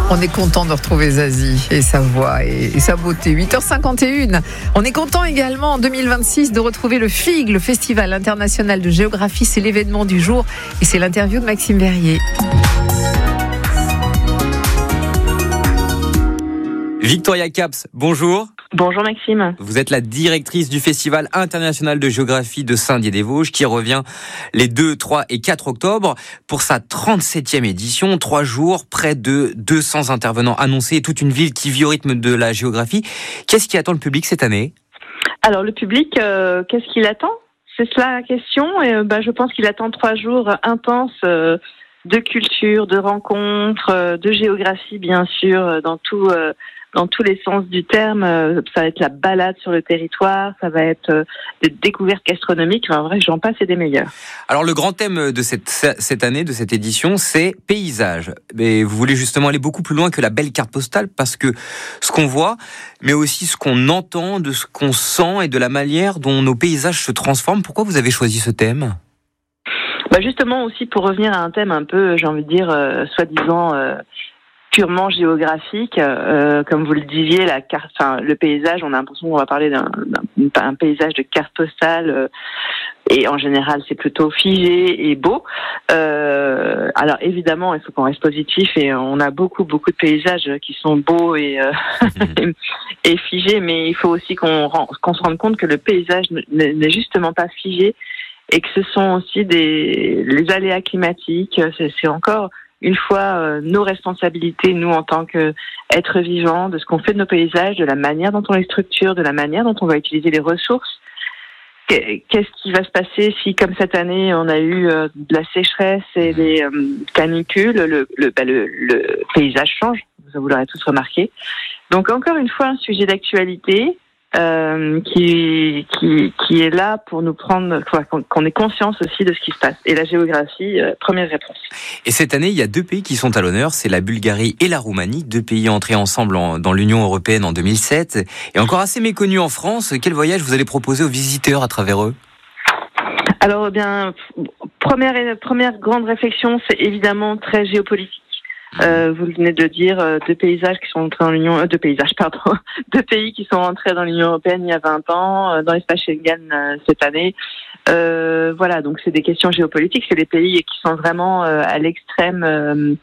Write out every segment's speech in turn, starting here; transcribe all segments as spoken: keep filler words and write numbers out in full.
On est content de retrouver Zazie et sa voix et, et sa beauté. huit heures cinquante et un. On est content également en deux mille vingt-six de retrouver le F I G, le Festival international de géographie. C'est l'événement du jour et c'est l'interview de Maxime Verrier. Victoria Caps, bonjour. Bonjour Maxime. Vous êtes la directrice du Festival international de géographie de Saint-Dié-des-Vosges qui revient les deux, trois et quatre octobre pour sa trente-septième édition. Trois jours, près de deux cents intervenants annoncés et toute une ville qui vit au rythme de la géographie. Qu'est-ce qui attend le public cette année ? Alors le public, euh, qu'est-ce qu'il attend ? C'est cela la question. Et, euh, bah, je pense qu'il attend trois jours intenses euh, de culture, de rencontres, euh, de géographie bien sûr, euh, dans tout... Euh, dans tous les sens du terme. Ça va être la balade sur le territoire, ça va être des découvertes gastronomiques, enfin, en vrai, j'en passe et des meilleurs. Alors, le grand thème de cette, cette année, de cette édition, c'est paysage. Mais vous voulez justement aller beaucoup plus loin que la belle carte postale, parce que ce qu'on voit, mais aussi ce qu'on entend, de ce qu'on sent et de la manière dont nos paysages se transforment. Pourquoi vous avez choisi ce thème ? Bah justement aussi pour revenir à un thème un peu, j'ai envie de dire, euh, soi-disant... Euh, purement géographique, euh, comme vous le disiez, la carte, enfin le paysage, on a l'impression qu'on va parler d'un, d'un un paysage de carte postale, euh, et en général c'est plutôt figé et beau. Euh, alors évidemment, il faut qu'on reste positif et on a beaucoup beaucoup de paysages qui sont beaux et euh, et figés, mais il faut aussi qu'on qu'on se rende compte que le paysage n'est justement pas figé et que ce sont aussi des les aléas climatiques. C'est, c'est encore une fois, euh, nos responsabilités, nous, en tant qu'êtres vivants, de ce qu'on fait de nos paysages, de la manière dont on les structure, de la manière dont on va utiliser les ressources. Qu'est-ce qui va se passer si, comme cette année, on a eu euh, de la sécheresse et des euh, canicules, le, le, bah, le, le paysage change, vous l'aurez tous remarqué. Donc, encore une fois, un sujet d'actualité euh, qui, qui, qui est là pour nous prendre, qu'on, qu'on ait conscience aussi de ce qui se passe. Et la géographie, euh, première réponse. Et cette année, il y a deux pays qui sont à l'honneur, c'est la Bulgarie et la Roumanie, deux pays entrés ensemble en, dans l'Union européenne en deux mille sept, et encore assez méconnus en France. Quel voyage vous allez proposer aux visiteurs à travers eux ? Alors, eh bien, première, première grande réflexion, c'est évidemment très géopolitique. Euh, vous venez de dire euh, deux paysages qui sont entrés dans l'Union, euh, deux paysages, pardon, deux pays qui sont entrés dans l'Union européenne il y a vingt ans, euh, dans l'espace Schengen euh, cette année. Euh, voilà, donc c'est des questions géopolitiques, c'est des pays qui sont vraiment euh, à l'extrême euh,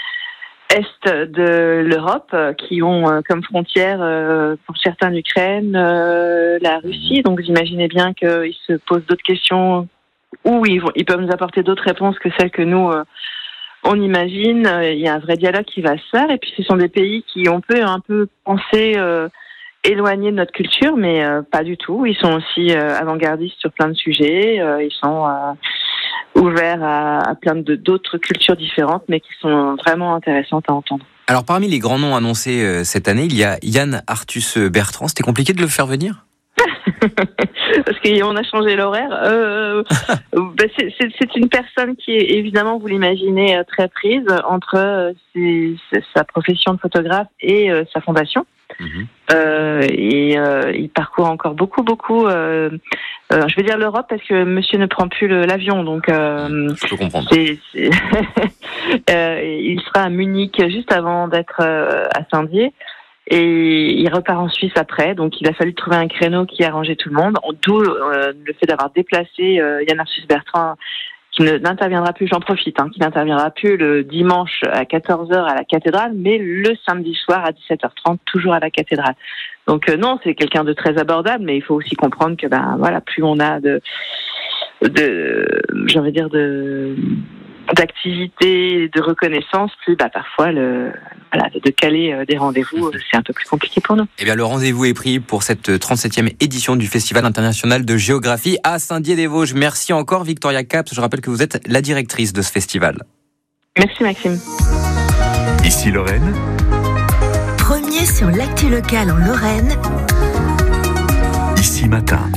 est de l'Europe, euh, qui ont euh, comme frontière euh, pour certains l'Ukraine, euh, la Russie. Donc vous imaginez bien qu'ils se posent d'autres questions, ou ils, vont, ils peuvent nous apporter d'autres réponses que celles que nous euh, on imagine. Il y a un vrai dialogue qui va se faire, et puis ce sont des pays qui on peut un peu penser euh, éloignés de notre culture, mais euh, pas du tout. Ils sont aussi euh, avant-gardistes sur plein de sujets, euh, ils sont euh, ouverts à, à plein de, d'autres cultures différentes, mais qui sont vraiment intéressantes à entendre. Alors parmi les grands noms annoncés euh, cette année, il y a Yann Arthus Bertrand. C'était compliqué de le faire venir ? Parce qu'on a changé l'horaire. Euh, bah c'est, c'est, c'est une personne qui est, évidemment, vous l'imaginez, très prise entre euh, ses, sa profession de photographe et euh, sa fondation. Mmh. Euh, et euh, il parcourt encore beaucoup, beaucoup. Euh, euh, je vais dire l'Europe parce que monsieur ne prend plus le, l'avion, donc. Euh, je peux comprendre. C'est, c'est euh, il sera à Munich juste avant d'être euh, à Saint-Dié. Et il repart en Suisse après, donc il a fallu trouver un créneau qui arrangeait tout le monde. D'où euh, le fait d'avoir déplacé euh, Yann Arthus Bertrand, qui ne, n'interviendra plus, j'en profite, hein, qui n'interviendra plus le dimanche à quatorze heures à la cathédrale, mais le samedi soir à dix-sept heures trente, toujours à la cathédrale. Donc euh, non, c'est quelqu'un de très abordable, mais il faut aussi comprendre que ben voilà, plus on a de, de j'ai envie de dire de d'activité, de reconnaissance, plus bah parfois le voilà, de caler euh, des rendez-vous, c'est un peu plus compliqué pour nous. Eh bien, le rendez-vous est pris pour cette trente-septième édition du Festival international de géographie à Saint-Dié-des-Vosges. Merci encore Victoria Caps. Je rappelle que vous êtes la directrice de ce festival. Merci Maxime. Ici Lorraine. Premier sur l'actu locale en Lorraine. Ici Matin. Place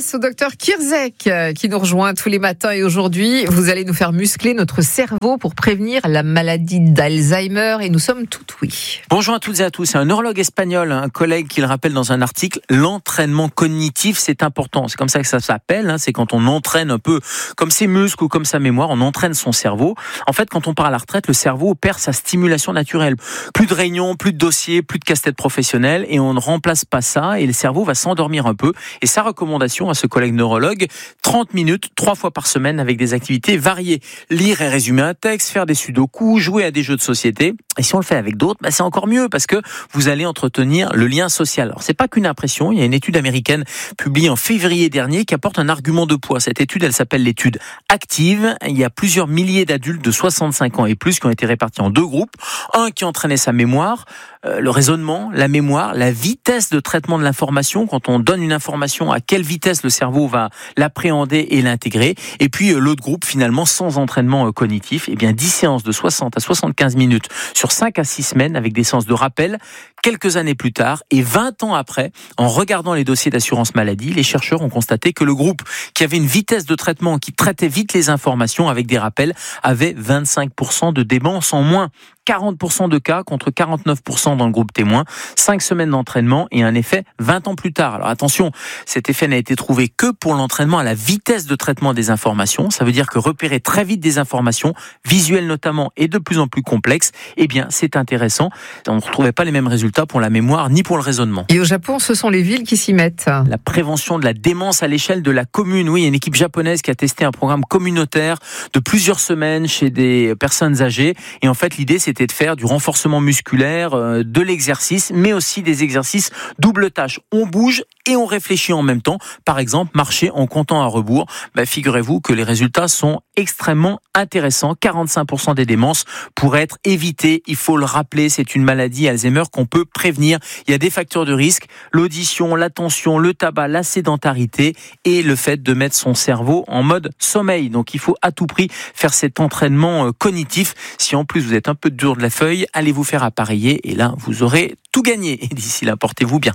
Place au docteur Kirzek qui nous rejoint tous les matins et aujourd'hui, vous allez nous faire muscler notre cerveau pour prévenir la maladie d'Alzheimer et nous sommes tout oui. Bonjour à toutes et à tous. C'est un neurologue espagnol, un collègue qui le rappelle dans un article, l'entraînement cognitif, c'est important. C'est comme ça que ça s'appelle, hein. C'est quand on entraîne un peu comme ses muscles ou comme sa mémoire, on entraîne son cerveau. En fait, quand on part à la retraite, le cerveau perd sa stimulation naturelle. Plus de réunions, plus de dossiers, plus de casse-tête professionnelle et on ne remplace pas ça et le cerveau va s'endormir un peu. Et sa recommandation à ce collègue neurologue, trente minutes, trois fois par semaine avec des activités variées. Lire et résumer un texte, faire des sudoku, jouer à des jeux de société. Et si on le fait avec d'autres, bah c'est encore mieux parce que vous allez entretenir le lien social. Alors c'est pas qu'une impression, il y a une étude américaine publiée en février dernier qui apporte un argument de poids. Cette étude, elle s'appelle l'étude Active. Il y a plusieurs milliers d'adultes de soixante-cinq ans et plus qui ont été répartis en deux groupes. Un qui entraînait sa mémoire, euh, le raisonnement, la mémoire, la vitesse de traitement de l'information. Quand on donne une information, à quelle vitesse le cerveau va l'appréhender et l'intégrer. Et puis euh, l'autre groupe, finalement, sans entraînement euh, cognitif, eh bien dix séances de soixante à soixante-quinze minutes sur cinq à six semaines avec des séances de rappel. Quelques années plus tard et vingt ans après, en regardant les dossiers d'assurance maladie, les chercheurs ont constaté que le groupe qui avait une vitesse de traitement, qui traitait vite les informations avec des rappels, avait vingt-cinq pour cent de démence en moins. quarante pour cent de cas contre quarante-neuf pour cent dans le groupe témoin. cinq semaines d'entraînement et un effet vingt ans plus tard. Alors attention, cet effet n'a été trouvé que pour l'entraînement à la vitesse de traitement des informations. Ça veut dire que repérer très vite des informations, visuelles notamment et de plus en plus complexes, eh bien c'est intéressant. On ne retrouvait pas les mêmes résultats pour la mémoire ni pour le raisonnement. Et au Japon, ce sont les villes qui s'y mettent. La prévention de la démence à l'échelle de la commune. Oui, il y a une équipe japonaise qui a testé un programme communautaire de plusieurs semaines chez des personnes âgées. Et en fait, l'idée, c'était de faire du renforcement musculaire, de l'exercice, mais aussi des exercices double tâche. On bouge et on réfléchit en même temps. Par exemple, marcher en comptant à rebours. Bah, figurez-vous que les résultats sont extrêmement intéressants. quarante-cinq pour cent des démences pourraient être évitées. Il faut le rappeler, c'est une maladie Alzheimer qu'on peut prévenir. Il y a des facteurs de risque, l'audition, l'attention, le tabac, la sédentarité et le fait de mettre son cerveau en mode sommeil. Donc il faut à tout prix faire cet entraînement cognitif. Si en plus vous êtes un peu dur de la feuille, allez vous faire appareiller et là vous aurez tout gagné. Et d'ici là, portez-vous bien.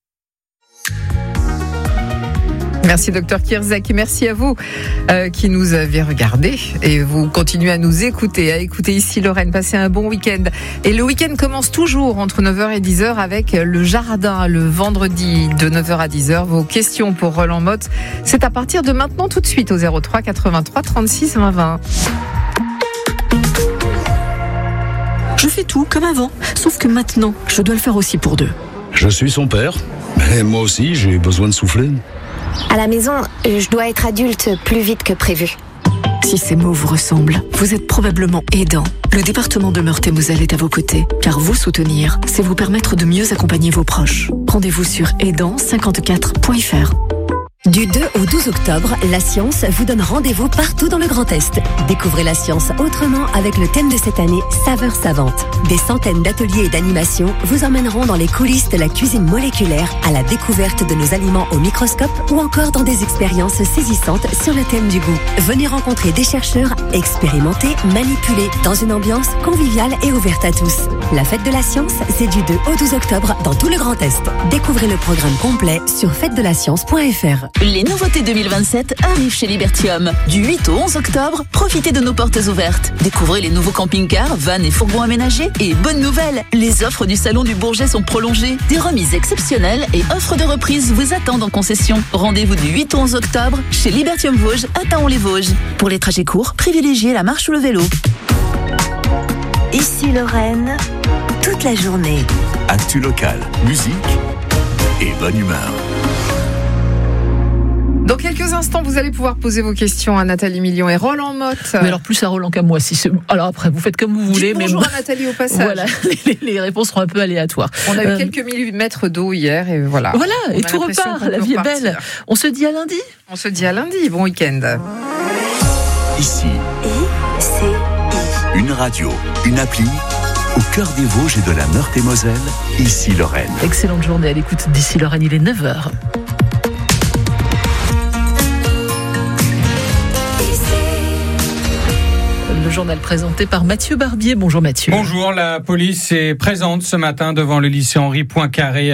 Merci docteur Kirzek et merci à vous euh, qui nous avez regardé et vous continuez à nous écouter, à écouter ici Lorraine. Passez un bon week-end. Et le week-end commence toujours entre neuf heures et dix heures avec le jardin le vendredi de neuf heures à dix heures. Vos questions pour Roland Motte, c'est à partir de maintenant tout de suite au zéro trois quatre-vingt-trois trente-six vingt vingt. Je fais tout comme avant, sauf que maintenant, je dois le faire aussi pour deux. Je suis son père, et moi aussi j'ai besoin de souffler. À la maison, je dois être adulte plus vite que prévu. Si ces mots vous ressemblent, vous êtes probablement aidant. Le département de Meurthe-et-Moselle est à vos côtés, car vous soutenir, c'est vous permettre de mieux accompagner vos proches. Rendez-vous sur aidant cinquante-quatre point f r. Du deux au douze octobre, la science vous donne rendez-vous partout dans le Grand Est. Découvrez la science autrement avec le thème de cette année, Saveurs savantes. Des centaines d'ateliers et d'animations vous emmèneront dans les coulisses de la cuisine moléculaire, à la découverte de nos aliments au microscope ou encore dans des expériences saisissantes sur le thème du goût. Venez rencontrer des chercheurs, expérimenter, manipuler dans une ambiance conviviale et ouverte à tous. La fête de la science, c'est du deux au douze octobre dans tout le Grand Est. Découvrez le programme complet sur fête de la science point f r. Les nouveautés deux mille vingt-sept arrivent chez Libertium. Du huit au onze octobre, profitez de nos portes ouvertes. Découvrez les nouveaux camping-cars, vannes et fourgons aménagés. Et bonne nouvelle, les offres du Salon du Bourget sont prolongées. Des remises exceptionnelles et offres de reprise vous attendent en concession. Rendez-vous du huit au onze octobre chez Libertium Vosges à Taon-les-Vosges. Pour les trajets courts, privilégiez la marche ou le vélo. Ici Lorraine, toute la journée. Actu local, musique et bonne humeur. Dans quelques instants, vous allez pouvoir poser vos questions à Nathalie Million et Roland Motte. Mais alors plus à Roland qu'à moi. Si c'est... Alors après, vous faites comme vous voulez. Dites mais bonjour moi... à Nathalie au passage. Voilà, les, les réponses seront un peu aléatoires. On a eu euh... quelques millimètres d'eau hier et voilà. Voilà, on et tout repart. La vie est belle. On se dit à lundi. On se dit à lundi. Bon week-end. Ici. I, C, I. Une radio, une appli. Au cœur des Vosges et de la Meurthe-et-Moselle. Ici Lorraine. Excellente journée à l'écoute d'Ici Lorraine. Il est neuf heures. Le journal présenté par Mathieu Barbier. Bonjour Mathieu. Bonjour, la police est présente ce matin devant le lycée Henri Poincaré,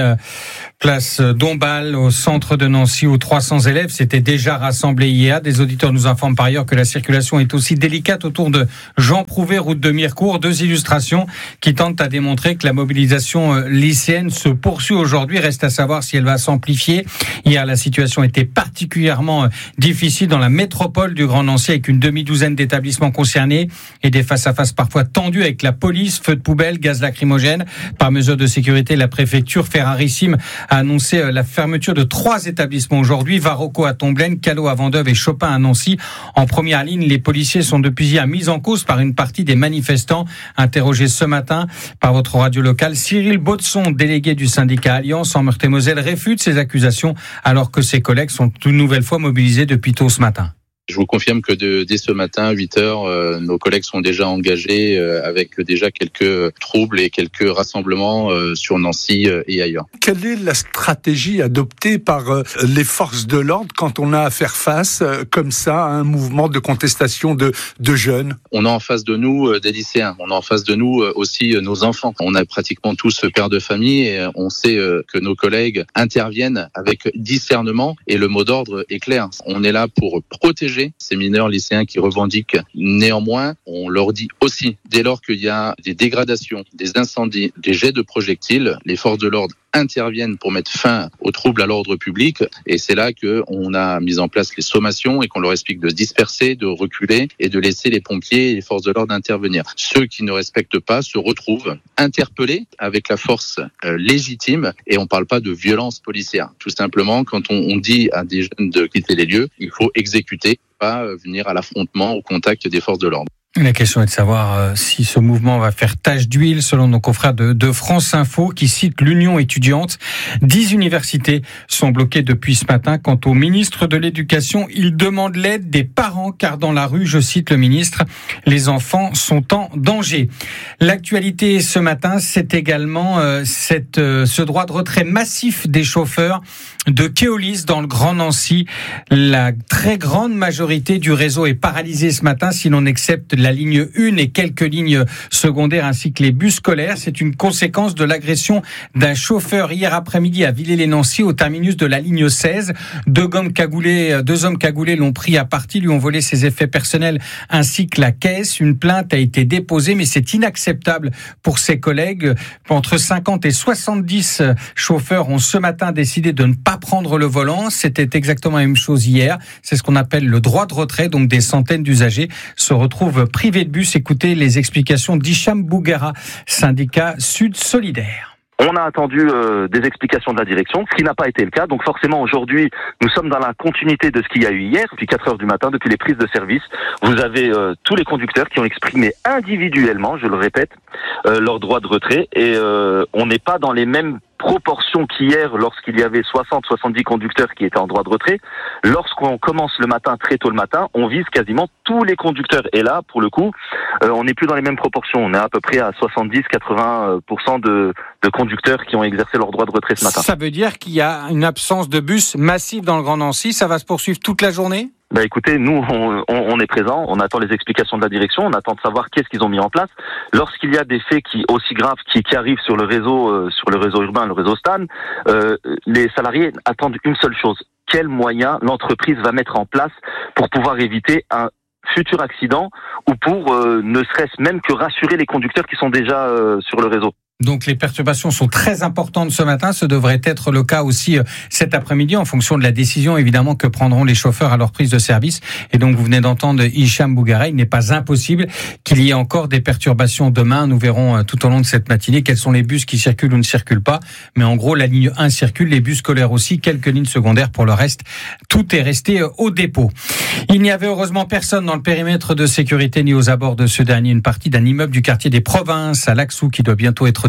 place Dombasle, au centre de Nancy, où trois cents élèves s'étaient déjà rassemblés hier. Des auditeurs nous informent par ailleurs que la circulation est aussi délicate autour de Jean Prouvé, route de Mirecourt. Deux illustrations qui tentent à démontrer que la mobilisation lycéenne se poursuit aujourd'hui. Reste à savoir si elle va s'amplifier. Hier, la situation était particulièrement difficile dans la métropole du Grand Nancy, avec une demi-douzaine d'établissements concernés et des face-à-face parfois tendus avec la police, feux de poubelle, gaz lacrymogène. Par mesure de sécurité, la préfecture Ferrarissime a annoncé la fermeture de trois établissements aujourd'hui: Varocco à Tomblaine, Callot à Vendôme et Chopin à Nancy. En première ligne, les policiers sont depuis hier mis en cause par une partie des manifestants. Interrogé ce matin par votre radio locale, Cyril Baudson, délégué du syndicat Alliance en Meurthe-et-Moselle, réfute ces accusations alors que ses collègues sont une nouvelle fois mobilisés depuis tôt ce matin. Je vous confirme que de, dès ce matin, à huit heures, euh, nos collègues sont déjà engagés euh, avec déjà quelques troubles et quelques rassemblements euh, sur Nancy euh, et ailleurs. Quelle est la stratégie adoptée par euh, les forces de l'ordre quand on a à faire face euh, comme ça à un mouvement de contestation de, de jeunes ? On a en face de nous euh, des lycéens, on a en face de nous euh, aussi euh, nos enfants. On a pratiquement tous pères de famille et euh, on sait euh, que nos collègues interviennent avec discernement et le mot d'ordre est clair. On est là pour protéger ces mineurs lycéens qui revendiquent. Néanmoins, on leur dit aussi, dès lors qu'il y a des dégradations, des incendies, des jets de projectiles, les forces de l'ordre interviennent pour mettre fin aux troubles à l'ordre public. Et c'est là qu'on a mis en place les sommations et qu'on leur explique de se disperser, de reculer et de laisser les pompiers et les forces de l'ordre intervenir. Ceux qui ne respectent pas se retrouvent interpellés avec la force euh, légitime, et on ne parle pas de violence policière. Tout simplement, quand on, on dit à des jeunes de quitter les lieux, il faut exécuter, pas venir à l'affrontement au contact des forces de l'ordre. La question est de savoir euh, si ce mouvement va faire tache d'huile, selon nos confrères de, de France Info, qui citent l'Union étudiante. Dix universités sont bloquées depuis ce matin. Quant au ministre de l'Éducation, il demande l'aide des parents, car dans la rue, je cite le ministre, les enfants sont en danger. L'actualité ce matin, c'est également euh, cette, euh, ce droit de retrait massif des chauffeurs de Keolis dans le Grand Nancy. La très grande majorité du réseau est paralysée ce matin, si l'on accepte la ligne un et quelques lignes secondaires ainsi que les bus scolaires. C'est une conséquence de l'agression d'un chauffeur hier après-midi à Villers-lès-Nancy au terminus de la ligne seize. Deux hommes cagoulés, deux hommes cagoulés l'ont pris à partie, lui ont volé ses effets personnels ainsi que la caisse. Une plainte a été déposée, mais c'est inacceptable pour ses collègues. Entre cinquante et soixante-dix chauffeurs ont ce matin décidé de ne pas prendre le volant. C'était exactement la même chose hier. C'est ce qu'on appelle le droit de retrait. Donc des centaines d'usagers se retrouvent privés de bus. Écoutez les explications d'Hicham Bouguera, syndicat Sud Solidaire. On a attendu euh, des explications de la direction, ce qui n'a pas été le cas. Donc forcément, aujourd'hui, nous sommes dans la continuité de ce qu'il y a eu hier, depuis quatre heures du matin, depuis les prises de service. Vous avez euh, tous les conducteurs qui ont exprimé individuellement, je le répète, euh, leur droit de retrait. Et euh, on n'est pas dans les mêmes proportion qu'hier, lorsqu'il y avait soixante à soixante-dix conducteurs qui étaient en droit de retrait. Lorsqu'on commence le matin, très tôt le matin, on vise quasiment tous les conducteurs. Et là, pour le coup, euh, on n'est plus dans les mêmes proportions. On est à peu près à soixante-dix à quatre-vingts pour cent de, de conducteurs qui ont exercé leur droit de retrait ce matin. Ça veut dire qu'il y a une absence de bus massive dans le Grand Nancy. Ça va se poursuivre toute la journée ? Bah écoutez, nous on, on, on est présents, on attend les explications de la direction, on attend de savoir qu'est-ce qu'ils ont mis en place. Lorsqu'il y a des faits qui aussi graves qui, qui arrivent sur le réseau, euh, sur le réseau urbain, le réseau Stan, euh, les salariés attendent une seule chose: quels moyens l'entreprise va mettre en place pour pouvoir éviter un futur accident ou pour euh, ne serait-ce même que rassurer les conducteurs qui sont déjà euh, sur le réseau. Donc les perturbations sont très importantes ce matin. Ce devrait être le cas aussi cet après-midi en fonction de la décision évidemment que prendront les chauffeurs à leur prise de service. Et donc vous venez d'entendre Hicham Bouguera. Il n'est pas impossible qu'il y ait encore des perturbations demain. Nous verrons tout au long de cette matinée quels sont les bus qui circulent ou ne circulent pas. Mais en gros, la ligne un circule, les bus scolaires aussi, quelques lignes secondaires. Pour le reste, tout est resté au dépôt. Il n'y avait heureusement personne dans le périmètre de sécurité ni aux abords de ce dernier. Une partie d'un immeuble du quartier des Provinces à Laxou qui doit bientôt être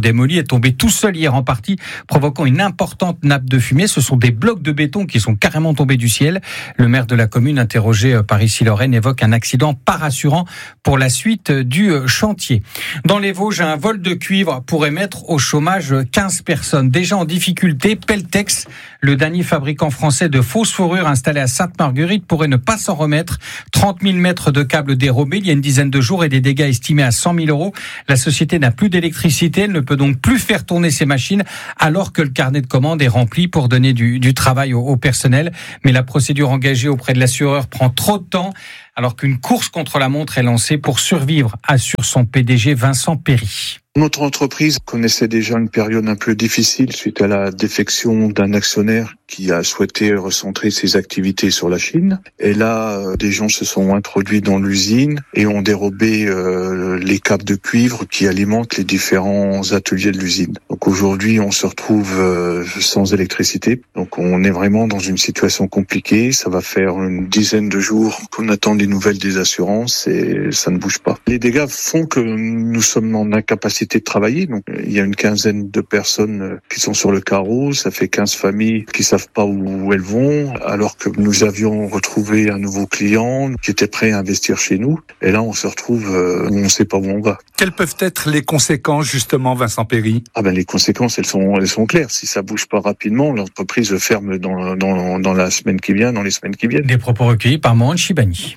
démoli est tombé tout seul hier en partie, provoquant une importante nappe de fumée. Ce sont des blocs de béton qui sont carrément tombés du ciel. Le maire de la commune, interrogé par Issy-Lorraine, évoque un accident pas rassurant pour la suite du chantier. Dans les Vosges, un vol de cuivre pourrait mettre au chômage quinze personnes. Déjà en difficulté, Peltex, le dernier fabricant français de fausses fourrures installé à Sainte-Marguerite, pourrait ne pas s'en remettre. trente mille mètres de câbles dérobés il y a une dizaine de jours et des dégâts estimés à cent mille euros. La société n'a plus d'électricité, elle ne peut donc plus faire tourner ses machines alors que le carnet de commandes est rempli pour donner du, du travail au, au personnel. Mais la procédure engagée auprès de l'assureur prend trop de temps alors qu'une course contre la montre est lancée pour survivre, assure son P D G Vincent Perry. Notre entreprise connaissait déjà une période un peu difficile suite à la défection d'un actionnaire qui a souhaité recentrer ses activités sur la Chine. Et là, des gens se sont introduits dans l'usine et ont dérobé euh, les câbles de cuivre qui alimentent les différents ateliers de l'usine. Donc aujourd'hui, on se retrouve euh, sans électricité. Donc on est vraiment dans une situation compliquée. Ça va faire une dizaine de jours qu'on attend des nouvelles des assurances et ça ne bouge pas. Les dégâts font que nous sommes en incapacité de travailler. Donc, il y a une quinzaine de personnes qui sont sur le carreau. Ça fait quinze familles qui savent pas où elles vont, alors que nous avions retrouvé un nouveau client qui était prêt à investir chez nous. Et là, on se retrouve, euh, on ne sait pas où on va. Quelles peuvent être les conséquences, justement, Vincent Perry ? Ah ben, les conséquences, elles sont, elles sont claires. Si ça bouge pas rapidement, l'entreprise ferme dans, dans, dans la semaine qui vient, dans les semaines qui viennent. Des propos recueillis par Mohan Chibani.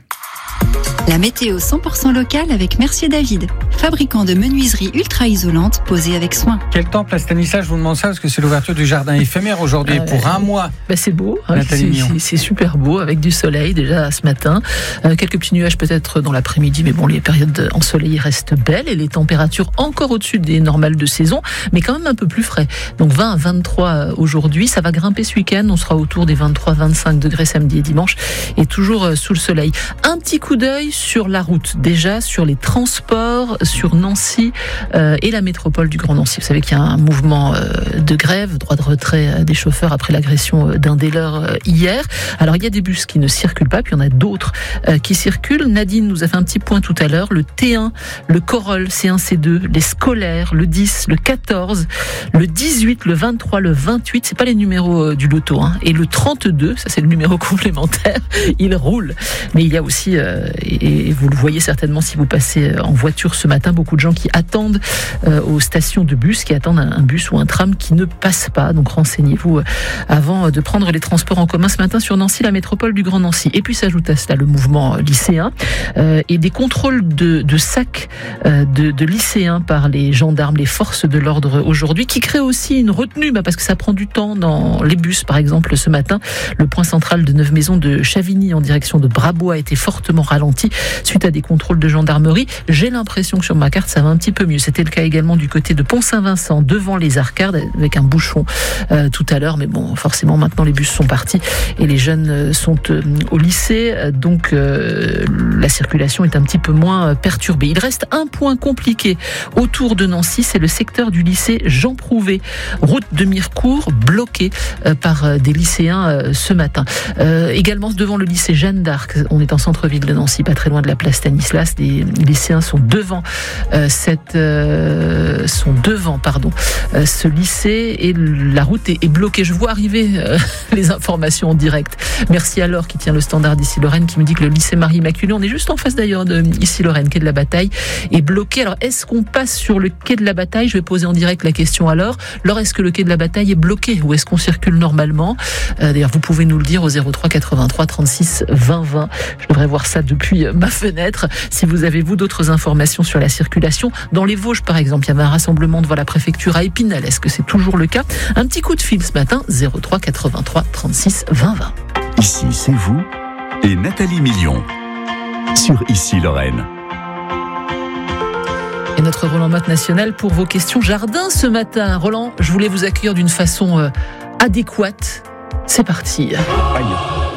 La météo cent pour cent locale avec Mercier David, fabricant de menuiseries ultra isolantes posées avec soin. Quel temps, place Stanislas, je vous demande ça parce que c'est l'ouverture du jardin éphémère aujourd'hui euh, pour un mois. Bah c'est beau, hein, c'est, c'est, c'est super beau avec du soleil déjà ce matin. Euh, quelques petits nuages peut-être dans l'après-midi, mais bon, les périodes ensoleillées restent belles et les températures encore au-dessus des normales de saison, mais quand même un peu plus frais. Donc vingt à vingt-trois aujourd'hui, ça va grimper ce week-end, on sera autour des vingt-trois à vingt-cinq degrés samedi et dimanche et toujours sous le soleil. Un petit coup d'œil sur la route, déjà sur les transports, sur Nancy euh, et la métropole du Grand Nancy. Vous savez qu'il y a un mouvement euh, de grève, droit de retrait euh, des chauffeurs après l'agression euh, d'un des leurs euh, hier. Alors il y a des bus qui ne circulent pas, puis il y en a d'autres euh, qui circulent. Nadine nous a fait un petit point tout à l'heure. Le T un, le Corolle C un C deux, les scolaires, le dix, le quatorze, le dix-huit, le vingt-trois, le vingt-huit, c'est pas les numéros euh, du loto, hein, et le trente-deux, ça c'est le numéro complémentaire, il roule. Mais il y a aussi euh, et vous le voyez certainement si vous passez en voiture ce matin, beaucoup de gens qui attendent euh, aux stations de bus, qui attendent un, un bus ou un tram qui ne passe pas. Donc renseignez-vous avant de prendre les transports en commun ce matin sur Nancy, la métropole du Grand Nancy. Et puis s'ajoute à cela le mouvement lycéen euh, et des contrôles de, de sacs euh, de, de lycéens par les gendarmes, les forces de l'ordre aujourd'hui, qui créent aussi une retenue, bah, parce que ça prend du temps dans les bus. Par exemple, ce matin, le point central de Neuve-Maisons de Chavigny en direction de Brabo a été fortement ralenti suite à des contrôles de gendarmerie. J'ai l'impression que sur ma carte, ça va un petit peu mieux. C'était le cas également du côté de Pont-Saint-Vincent, devant les arcades, avec un bouchon euh, tout à l'heure. Mais bon, forcément, maintenant, les bus sont partis et les jeunes sont euh, au lycée. Donc, euh, la circulation est un petit peu moins perturbée. Il reste un point compliqué autour de Nancy, c'est le secteur du lycée Jean Prouvé. Route de Mirecourt, bloquée euh, par euh, des lycéens euh, ce matin. Euh, également, devant le lycée Jeanne d'Arc, on est en centre-ville de Nancy, pas très loin de la place Stanislas. Les lycéens sont devant euh, cette euh, sont devant pardon euh, ce lycée et la route est, est bloquée. Je vois arriver euh, les informations en direct. Merci à Laure qui tient le standard d'Issy-Lorraine, qui me dit que le lycée Marie-Immaculée, on est juste en face d'ailleurs de Issy-Lorraine, quai de la Bataille, est bloqué. Alors est-ce qu'on passe sur le quai de la Bataille? Je vais poser en direct la question à Laure. Laure, est-ce que le quai de la Bataille est bloqué ou est-ce qu'on circule normalement? euh, D'ailleurs, vous pouvez nous le dire au zéro trois quatre-vingt-trois trente-six vingt vingt. Je devrais voir ça depuis ma fenêtre. Si vous avez, vous, d'autres informations sur la circulation. Dans les Vosges, par exemple, il y avait un rassemblement devant la préfecture à Épinal. Est-ce que c'est toujours le cas? Un petit coup de fil ce matin, zéro trois quatre-vingt-trois trente-six vingt vingt. Ici, c'est vous et Nathalie Million sur Issy-Lorraine. Et notre Roland Motte national pour vos questions jardin ce matin. Roland, je voulais vous accueillir d'une façon euh, adéquate. C'est parti. Aïe.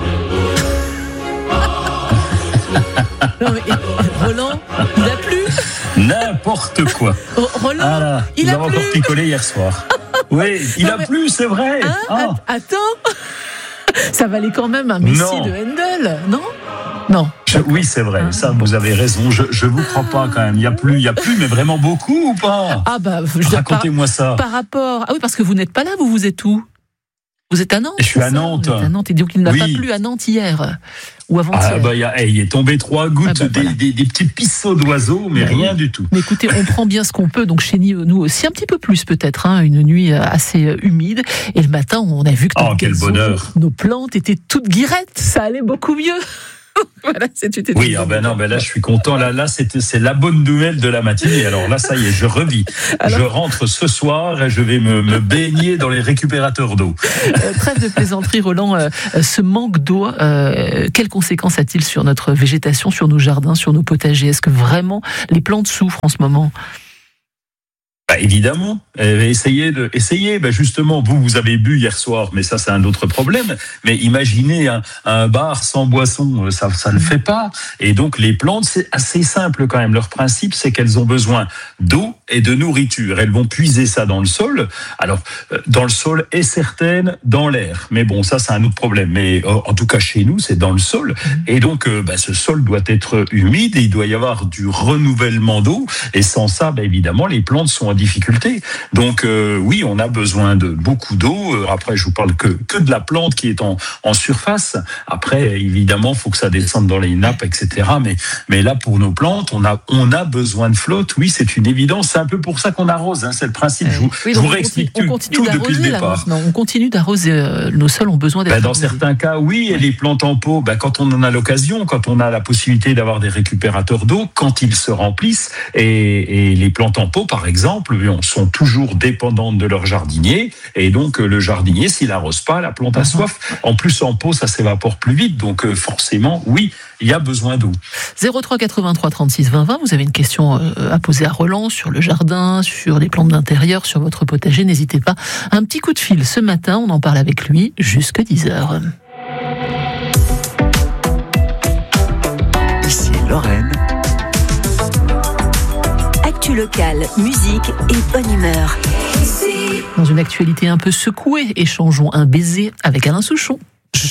Non, mais, Roland, il a plu? N'importe quoi. Oh, Roland, ah là, il nous a avons plu. encore picolé hier soir. Oui, il non, a mais... plu, c'est vrai. Hein, ah. Attends, ça valait quand même un Messi non. de Handel, non? Non. Je, oui, c'est vrai. Ah. Ça, vous avez raison. Je, je vous crois pas quand même. Il y a plus, il y a plus, mais vraiment beaucoup ou pas? Ah bah, je racontez-moi par, ça. Par rapport, ah oui, parce que vous n'êtes pas là. Vous, vous êtes où? Vous êtes à Nantes? Je suis à Nantes. Vous êtes à Nantes. Et donc il n'a oui. pas plu à Nantes hier ou avant-hier. Ah bah, il, y a, il est tombé trois gouttes, ah bah, des, voilà. des, des petits pisseaux d'oiseaux, mais bah, rien oui. du tout. Mais écoutez, on prend bien ce qu'on peut. Donc chez nous aussi, un petit peu plus peut-être. Hein, une nuit assez humide. Et le matin, on a vu que nos, oh, quel gazons, bonheur. nos plantes étaient toutes guirettes. Ça allait beaucoup mieux. Voilà, c'est, tu oui, ah ben non, ben là je suis content. Là, là c'est, c'est la bonne nouvelle de la matinée. Alors là, ça y est, je revis. Alors... Je rentre ce soir et je vais me, me baigner dans les récupérateurs d'eau. Euh, trêve de plaisanterie, Roland. Euh, ce manque d'eau, euh, quelles conséquences a-t-il sur notre végétation, sur nos jardins, sur nos potagers? Est-ce que vraiment les plantes souffrent en ce moment? Bah, évidemment, essayez de, essayez. Bah, justement, vous, vous avez bu hier soir, mais ça, c'est un autre problème. Mais imaginez un, un bar sans boisson, ça, ça le fait pas. Et donc, les plantes, c'est assez simple quand même. Leur principe, c'est qu'elles ont besoin d'eau et de nourriture. Elles vont puiser ça dans le sol. Alors, dans le sol et certaines dans l'air. Mais bon, ça, c'est un autre problème. Mais en tout cas, chez nous, c'est dans le sol. Et donc, bah, ce sol doit être humide et il doit y avoir du renouvellement d'eau. Et sans ça, bah, évidemment, les plantes sont en difficulté. Donc euh, oui, on a besoin de beaucoup d'eau. Après, je vous parle que que de la plante qui est en en surface. Après, évidemment, faut que ça descende dans les nappes, et cetera. Mais mais là, pour nos plantes, on a on a besoin de flotte. Oui, c'est une évidence. C'est un peu pour ça qu'on arrose. Hein, c'est le principe. Je vous, oui, je vous réexplique tout, tout depuis le départ. Non, on continue d'arroser. Euh, nos sols ont besoin d'être. Ben, dans certains cas, oui. Et les plantes en pot, ben, quand on en a l'occasion, quand on a la possibilité d'avoir des récupérateurs d'eau, quand ils se remplissent, et, et les plantes en pot, par exemple, sont toujours dépendantes de leur jardinier, et donc le jardinier, s'il arrose pas, la plante a soif. En plus, en pot, ça s'évapore plus vite, donc forcément, oui, il y a besoin d'eau. zéro trois quatre-vingt-trois trente-six vingt vingt, vous avez une question à poser à Roland sur le jardin, sur les plantes d'intérieur, sur votre potager, n'hésitez pas. Un petit coup de fil ce matin, on en parle avec lui jusqu'à dix heures. Ici Lorraine. Local, musique et bonne humeur. Dans une actualité un peu secouée, échangeons un baiser avec Alain Souchon.